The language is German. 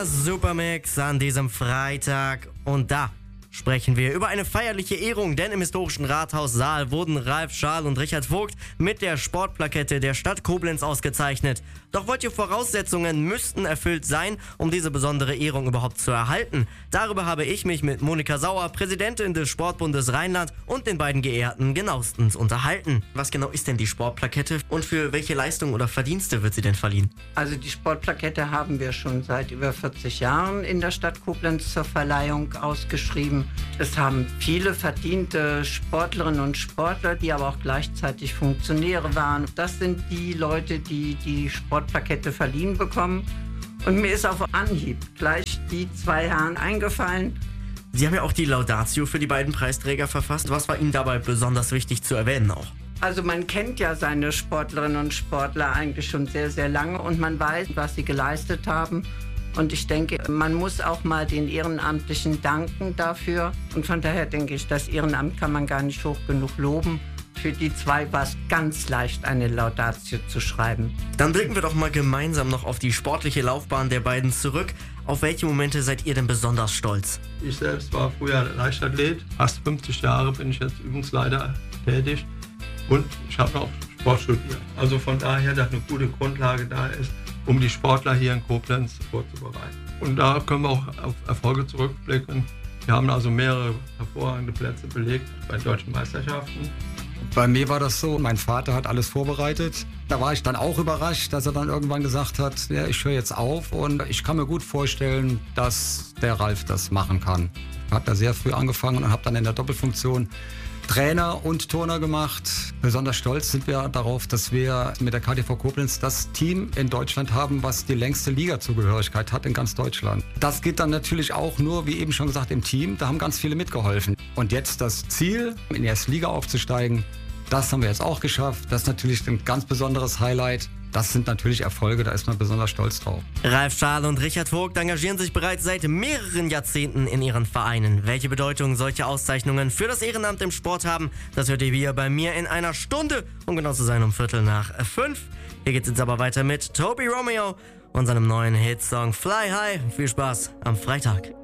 Supermix an diesem Freitag und da sprechen wir über eine feierliche Ehrung, denn im historischen Rathaussaal wurden Ralf Schaal und Richard Vogt mit der Sportplakette der Stadt Koblenz ausgezeichnet. Doch welche Voraussetzungen müssten erfüllt sein, um diese besondere Ehrung überhaupt zu erhalten? Darüber habe ich mich mit Monika Sauer, Präsidentin des Sportbundes Rheinland, und den beiden Geehrten genauestens unterhalten. Was genau ist denn die Sportplakette und für welche Leistungen oder Verdienste wird sie denn verliehen? Also die Sportplakette haben wir schon seit über 40 Jahren in der Stadt Koblenz zur Verleihung ausgeschrieben. Es haben viele verdiente Sportlerinnen und Sportler, die aber auch gleichzeitig Funktionäre waren. Das sind die Leute, die die Sportplakette verliehen bekommen. Und mir ist auf Anhieb gleich die zwei Herren eingefallen. Sie haben ja auch die Laudatio für die beiden Preisträger verfasst. Was war Ihnen dabei besonders wichtig zu erwähnen auch? Also man kennt ja seine Sportlerinnen und Sportler eigentlich schon sehr, sehr lange und man weiß, was sie geleistet haben. Und ich denke, man muss auch mal den Ehrenamtlichen danken dafür. Und von daher denke ich, das Ehrenamt kann man gar nicht hoch genug loben. Für die zwei war es ganz leicht, eine Laudatio zu schreiben. Dann blicken wir doch mal gemeinsam noch auf die sportliche Laufbahn der beiden zurück. Auf welche Momente seid ihr denn besonders stolz? Ich selbst war früher Leichtathlet. Fast 50 Jahre bin ich jetzt Übungsleiter tätig. Und ich habe noch Sport studiert. Also von daher, dass eine gute Grundlage da ist, um die Sportler hier in Koblenz vorzubereiten. Und da können wir auch auf Erfolge zurückblicken. Wir haben also mehrere hervorragende Plätze belegt bei deutschen Meisterschaften. Bei mir war das so, mein Vater hat alles vorbereitet. Da war ich dann auch überrascht, dass er dann irgendwann gesagt hat, ja, ich höre jetzt auf und ich kann mir gut vorstellen, dass der Ralf das machen kann. Ich habe da sehr früh angefangen und habe dann in der Doppelfunktion Trainer und Turner gemacht. Besonders stolz sind wir darauf, dass wir mit der KTV Koblenz das Team in Deutschland haben, was die längste Liga-Zugehörigkeit hat in ganz Deutschland. Das geht dann natürlich auch nur, wie eben schon gesagt, im Team. Da haben ganz viele mitgeholfen. Und jetzt das Ziel, in die erste Liga aufzusteigen, das haben wir jetzt auch geschafft. Das ist natürlich ein ganz besonderes Highlight. Das sind natürlich Erfolge, da ist man besonders stolz drauf. Ralf Schaal und Richard Vogt engagieren sich bereits seit mehreren Jahrzehnten in ihren Vereinen. Welche Bedeutung solche Auszeichnungen für das Ehrenamt im Sport haben, das hört ihr hier bei mir in einer Stunde, um genau zu sein um 4:45. Hier geht's jetzt aber weiter mit Toby Romeo und seinem neuen Hitsong Fly High. Viel Spaß am Freitag.